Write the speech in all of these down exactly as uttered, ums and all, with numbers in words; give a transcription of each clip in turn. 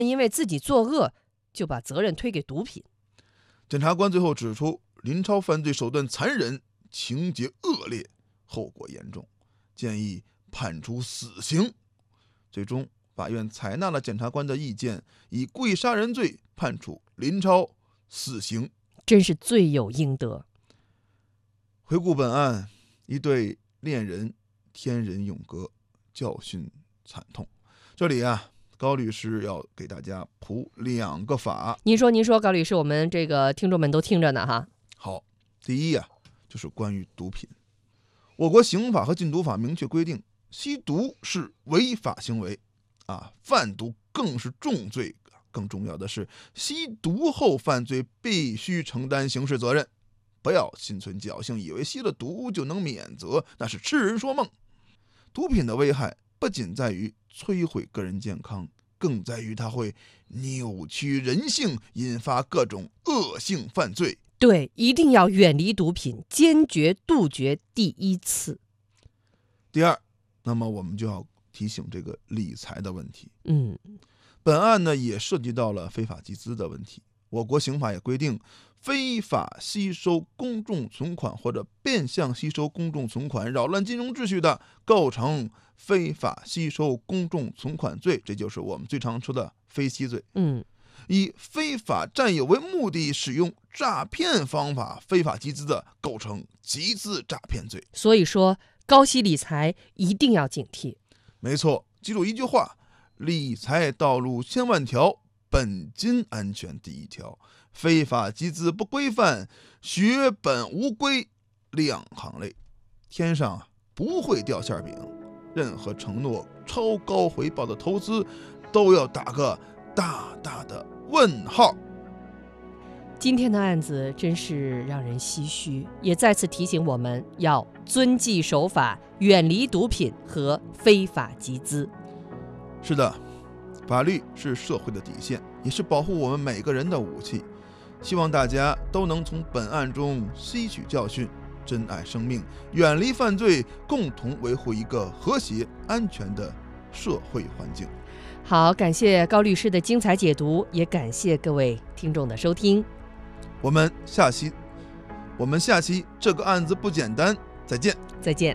因为自己作恶，就把责任推给毒品。 检察官最后指出，林超犯罪手段残忍，情节恶劣，后果严重，建议判处死刑。最终，法院采纳了检察官的意见，以故意杀人罪判处林超死刑， 真是罪有应得。 回顾本案，一对恋人天人永隔，教训惨痛。这里啊，高律师要给大家普两个法。 您说，您说，高律师，我们这个听众们都听着呢哈。 好，第一啊，就是关于毒品。我国刑法和禁毒法明确规定，吸毒是违法行为啊，贩毒更是重罪。更重要的是，吸毒后犯罪必须承担刑事责任。不要心存侥幸，以为吸了毒就能免责，那是痴人说梦。毒品的危害不仅在于摧毁个人健康，更在于它会扭曲人性，引发各种恶性犯罪。 对，一定要远离毒品，坚决杜绝第一次。 第二，那么我们就要提醒这个理财的问题。 嗯， 本案呢也涉及到了非法集资的问题。我国刑法也规定，非法吸收公众存款或者变相吸收公众存款，扰乱金融秩序的，构成非法吸收公众存款罪，这就是我们最常说的非吸罪。 嗯， 以非法占有为目的，使用诈骗方法非法集资的，构成集资诈骗罪。 所以说，高息理财一定要警惕。 没错，记住一句话：理财道路千万条，本金安全第一条。非法集资不规范，血本无归，两行泪。天上啊不会掉馅饼，任何承诺超高回报的投资，都要打个大大的问号。 今天的案子真是让人唏嘘，也再次提醒我们要遵纪守法，远离毒品和非法集资。 是的，法律是社会的底线，也是保护我们每个人的武器。希望大家都能从本案中吸取教训，珍爱生命，远离犯罪，共同维护一个和谐安全的社会环境。 好，感谢高律师的精彩解读，也感谢各位听众的收听。 我们下期，我们下期这个案子不简单，再见， 再见。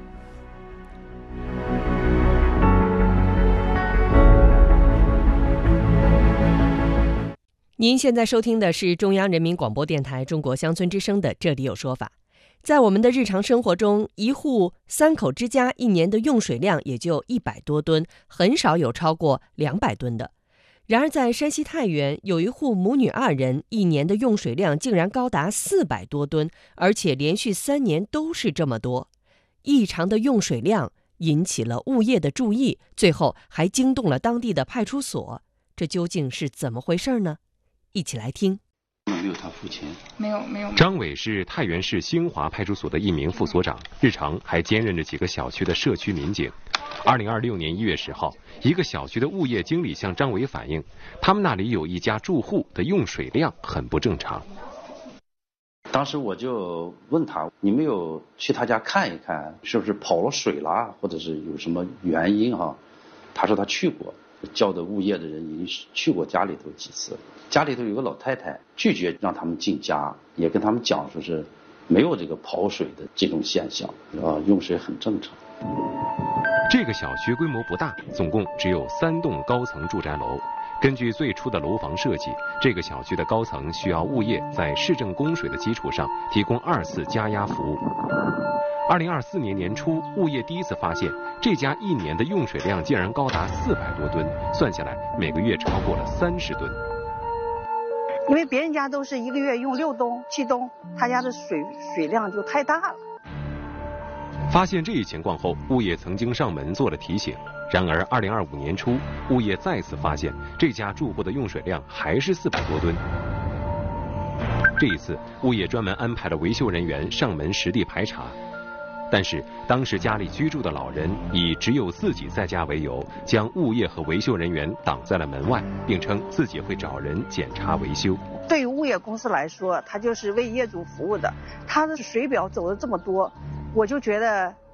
您现在收听的是中央人民广播电台中国乡村之声的《这里有说法》。在我们的日常生活中，一户三口之家一年的用水量也就一百多吨，很少有超过两百吨的。然而在山西太原，有一户母女二人一年的用水量竟然高达四百多吨，而且连续三年都是这么多。异常的用水量引起了物业的注意，最后还惊动了当地的派出所。这究竟是怎么回事呢？一起来听。 没有他付钱， 没有没有。 张伟是太原市兴华派出所的一名副所长，日常还兼任着几个小区的社区民警。二零二六年一月十号，一个小区的物业经理向张伟反映，他们那里有一家住户的用水量很不正常。 当时我就问他，你没有去他家看一看，是不是跑了水啦，或者是有什么原因哈？他说他去过。叫的物业的人已经去过家里头几次，家里头有个老太太拒绝让他们进家，也跟他们讲说是没有这个跑水的这种现象，啊，用水很正常。 这个小区规模不大，总共只有三栋高层住宅楼。根据最初的楼房设计，这个小区的高层需要物业在市政供水的基础上提供二次加压服务。二零二四年年初，物业第一次发现这家一年的用水量竟然高达四百多吨，算下来每个月超过了三十吨。 因为别人家都是一个月用六吨、七吨，他家的水水量就太大了。 发现这一情况后，物业曾经上门做了提醒。然而，二零二五年初，物业再次发现这家住户的用水量还是四百多吨。这一次，物业专门安排了维修人员上门实地排查。但是当时家里居住的老人以只有自己在家为由，将物业和维修人员挡在了门外，并称自己会找人检查维修。 对于物业公司来说，他就是为业主服务的，他的水表走了这么多，我就觉得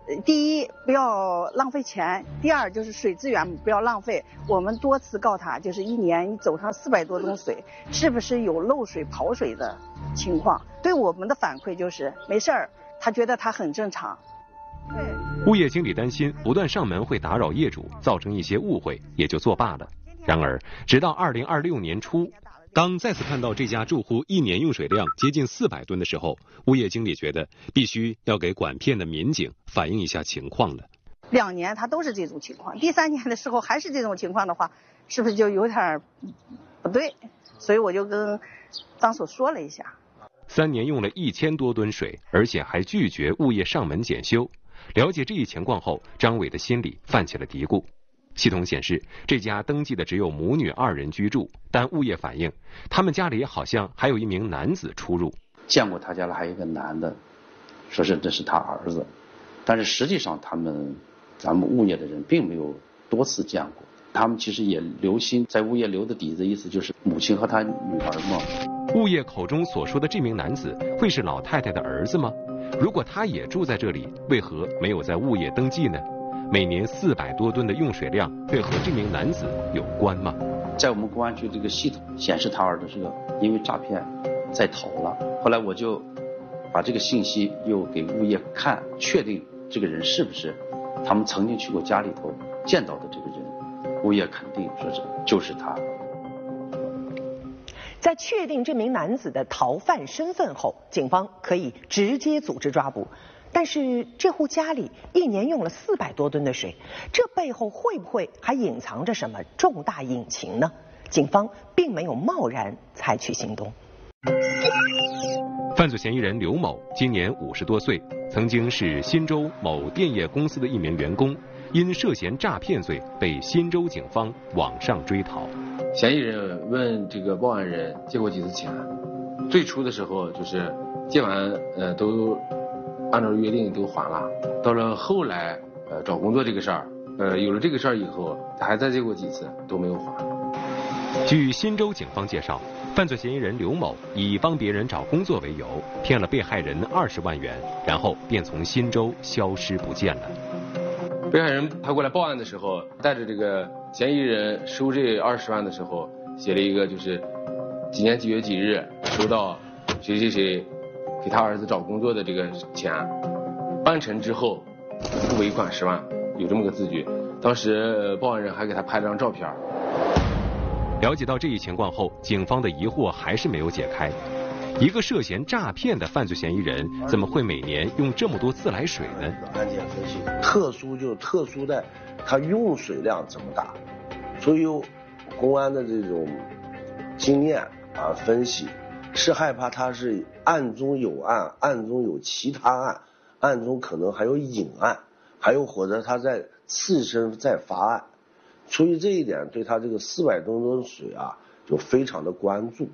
第一，不要浪费钱；第二，就是水资源不要浪费。我们多次告他，就是一年你走上四百多吨水，是不是有漏水、跑水的情况？对我们的反馈就是没事儿，他觉得他很正常。对， 物业经理担心不断上门会打扰业主，造成一些误会，也就作罢了。然而，直到二零二六年初，当再次看到这家住户一年用水量接近四百吨的时候，物业经理觉得必须要给管片的民警反映一下情况了。 两年他都是这种情况，第三年的时候还是这种情况的话，是不是就有点不对？所以我就跟张所说了一下。 三年用了一千多吨水，而且还拒绝物业上门检修。了解这一情况后，张伟的心里泛起了嘀咕。系统显示，这家登记的只有母女二人居住，但物业反映，他们家里好像还有一名男子出入。 见过他家了还有一个男的，说是这是他儿子，但是实际上他们咱们物业的人并没有多次见过。他们其实也留心，在物业留的底子，意思就是母亲和他女儿嘛。 物业口中所说的这名男子会是老太太的儿子吗？如果他也住在这里，为何没有在物业登记呢？每年四百多吨的用水量会和这名男子有关吗？ 在我们公安局这个系统显示，他儿子是个因为诈骗在逃了。后来我就把这个信息又给物业看，确定这个人是不是他们曾经去过家里头见到的这个人。物业肯定说是就是他。 在确定这名男子的逃犯身份后，警方可以直接组织抓捕。但是这户家里一年用了四百多吨的水，这背后会不会还隐藏着什么重大隐情呢？警方并没有贸然采取行动。 犯罪嫌疑人刘某今年五十多岁，曾经是新州某电业公司的一名员工，因涉嫌诈骗罪被新州警方网上追逃。 嫌疑人问这个报案人借过几次钱，最初的时候就是借完呃都按照约定都还了，到了后来呃找工作这个事儿，呃有了这个事儿以后，他还再借过几次都没有还。 据新州警方介绍，犯罪嫌疑人刘某以帮别人找工作为由，骗了被害人二十万元，然后便从新州消失不见了。 被害人他过来报案的时候，带着这个嫌疑人收这二十万的时候，写了一个就是几年几月几日收到谁谁谁给他儿子找工作的这个钱，办成之后付尾款十万，有这么个字据。当时报案人还给他拍了张照片。 了解到这一情况后，警方的疑惑还是没有解开。一个涉嫌诈骗的犯罪嫌疑人，怎么会每年用这么多自来水呢？ 案件分析特殊就特殊在它用水量这么大，所以公安的这种经验啊分析，是害怕他是案中有案，案中有其他案，案中可能还有隐案，还有或者他在次生在发案。出于这一点，对他这个四百多吨水啊，就非常的关注。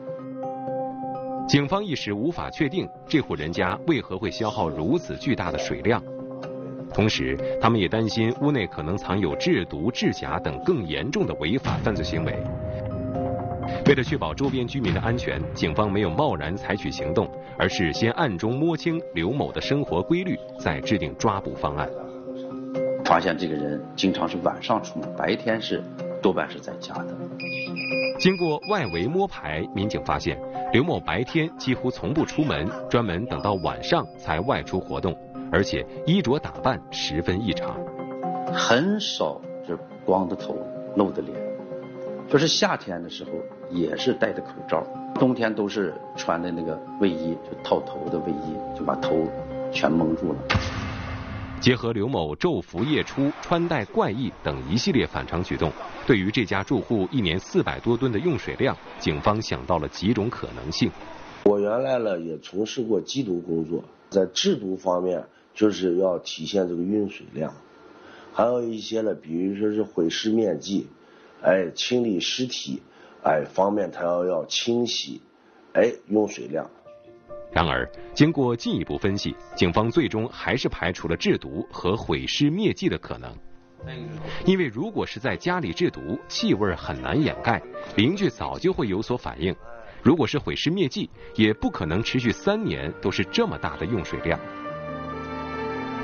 警方一时无法确定这户人家为何会消耗如此巨大的水量，同时他们也担心屋内可能藏有制毒、制假等更严重的违法犯罪行为。为了确保周边居民的安全，警方没有贸然采取行动，而是先暗中摸清刘某的生活规律，再制定抓捕方案。 发现这个人经常是晚上出门，白天是多半是在家的。 经过外围摸排，民警发现刘某白天几乎从不出门，专门等到晚上才外出活动，而且衣着打扮十分异常， 很少是光着头露的脸，就是夏天的时候也是戴着口罩，冬天都是穿的那个卫衣，就套头的卫衣，就把头全蒙住了。 结合刘某昼伏夜出、穿戴怪异等一系列反常举动，对于这家住户一年四百多吨的用水量，警方想到了几种可能性。 我原来呢也从事过缉毒工作，在制毒方面就是要体现这个用水量，还有一些呢，比如说是毁尸灭迹，哎，清理尸体，哎，方面它要要清洗，哎，用水量。 然而，经过进一步分析，警方最终还是排除了制毒和毁尸灭迹的可能。因为如果是在家里制毒，气味很难掩盖，邻居早就会有所反应；如果是毁尸灭迹，也不可能持续三年都是这么大的用水量。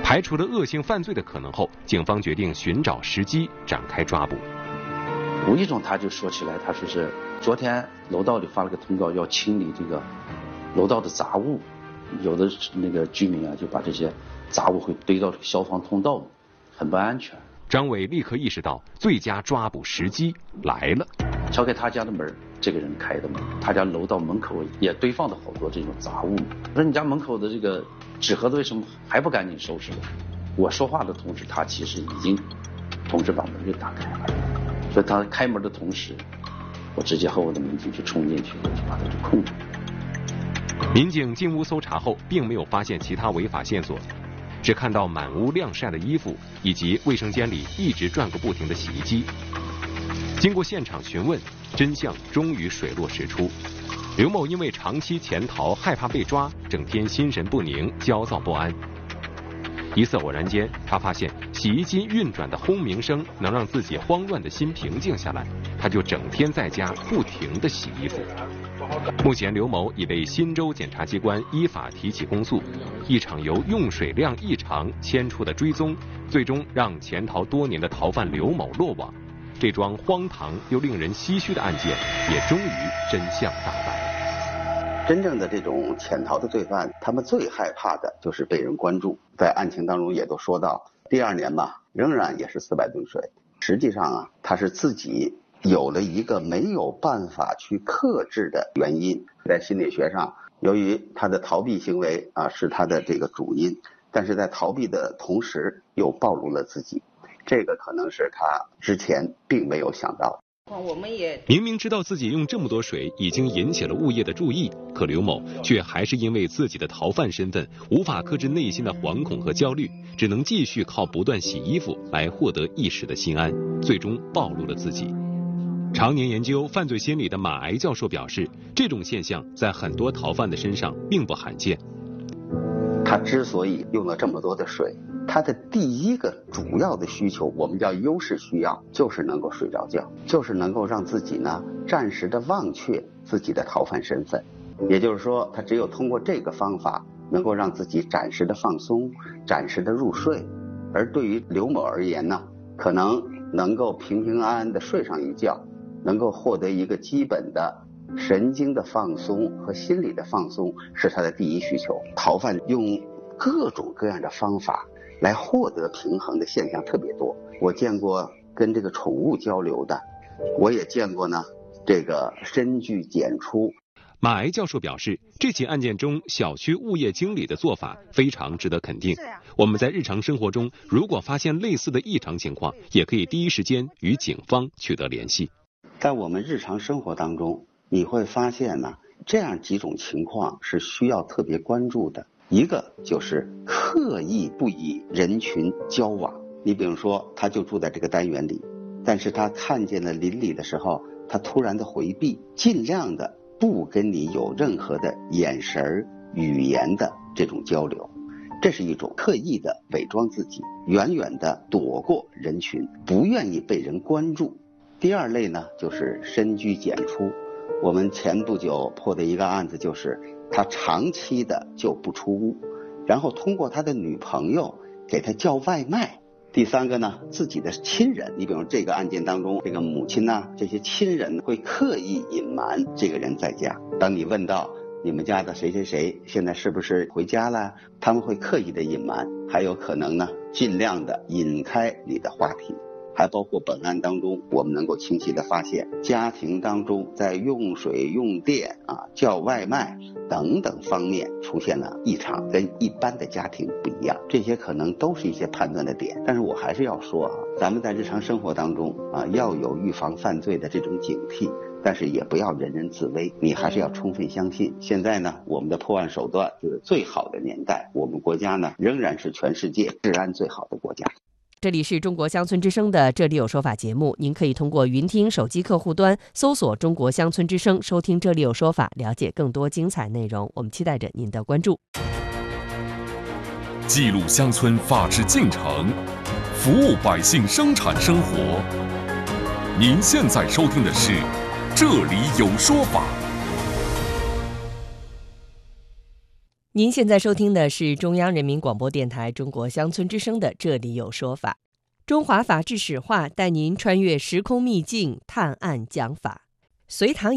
排除了恶性犯罪的可能后，警方决定寻找时机展开抓捕。 无意中他就说起来，他说是昨天楼道里发了个通告，要清理这个楼道的杂物，有的那个居民啊就把这些杂物会堆到这个消防通道，很不安全。 张伟立刻意识到最佳抓捕时机来了， 敲开他家的门，这个人开的门，他家楼道门口也堆放了好多这种杂物。说你家门口的这个纸盒子为什么还不赶紧收拾了？我说话的同时，他其实已经同时把门给打开了。所以他开门的同时，我直接和我的民警就冲进去，就把他就控制。 民警进屋搜查后，并没有发现其他违法线索，只看到满屋晾晒的衣服，以及卫生间里一直转个不停的洗衣机。经过现场询问，真相终于水落石出。刘某因为长期潜逃，害怕被抓，整天心神不宁，焦躁不安。一次偶然间，他发现洗衣机运转的轰鸣声能让自己慌乱的心平静下来，他就整天在家不停地洗衣服。目前刘某已被新州检察机关依法提起公诉。一场由用水量异常牵出的追踪，最终让潜逃多年的逃犯刘某落网。这桩荒唐又令人唏嘘的案件也终于真相大白。 真正的这种潜逃的罪犯，他们最害怕的就是被人关注。在案情当中也都说到，第二年吧，仍然也是四百吨水。实际上啊，他是自己有了一个没有办法去克制的原因。在心理学上，由于他的逃避行为啊是他的这个主因，但是在逃避的同时又暴露了自己，这个可能是他之前并没有想到。 我们也明明知道自己用这么多水已经引起了物业的注意，可刘某却还是因为自己的逃犯身份无法克制内心的惶恐和焦虑，只能继续靠不断洗衣服来获得一时的心安，最终暴露了自己。常年研究犯罪心理的马癌教授表示，这种现象在很多逃犯的身上并不罕见。 他之所以用了这么多的水，他的第一个主要的需求，我们叫优势需要，就是能够睡着觉，就是能够让自己呢暂时的忘却自己的逃犯身份。也就是说，他只有通过这个方法，能够让自己暂时的放松，暂时的入睡。而对于刘某而言呢，可能能够平平安安的睡上一觉，能够获得一个基本的神经的放松和心理的放松，是他的第一需求。逃犯用各种各样的方法来获得平衡的现象特别多。我见过跟这个宠物交流的，我也见过呢这个深具简出。 马癌教授表示，这起案件中小区物业经理的做法非常值得肯定。我们在日常生活中如果发现类似的异常情况，也可以第一时间与警方取得联系。 在我们日常生活当中，你会发现呢，这样几种情况是需要特别关注的。一个就是刻意不与人群交往，你比如说他就住在这个单元里，但是他看见了邻里的时候，他突然的回避，尽量的不跟你有任何的眼神语言的这种交流，这是一种刻意的伪装自己，远远的躲过人群，不愿意被人关注。第二类呢，就是深居简出。我们前不久破的一个案子，就是他长期的就不出屋，然后通过他的女朋友给他叫外卖。第三个呢，自己的亲人，你比如这个案件当中，这个母亲呢，这些亲人会刻意隐瞒这个人在家。当你问到你们家的谁谁谁现在是不是回家了，他们会刻意的隐瞒，还有可能呢尽量的引开你的话题。还包括本案当中，我们能够清晰的发现，家庭当中在用水、用电啊、叫外卖等等方面出现了异常，跟一般的家庭不一样。这些可能都是一些判断的点，但是我还是要说啊，咱们在日常生活当中啊，要有预防犯罪的这种警惕，但是也不要人人自危，你还是要充分相信，现在呢，我们的破案手段是最好的年代，我们国家呢仍然是全世界治安最好的国家。 这里是中国乡村之声的这里有说法节目，您可以通过云听手机客户端搜索中国乡村之声，收听这里有说法，了解更多精彩内容。我们期待着您的关注。 记录乡村法治进程，服务百姓生产生活。您现在收听的是这里有说法。 您现在收听的是中央人民广播电台中国乡村之声的《这里有说法》，中华法治史话带您穿越时空秘境，探案讲法。隋唐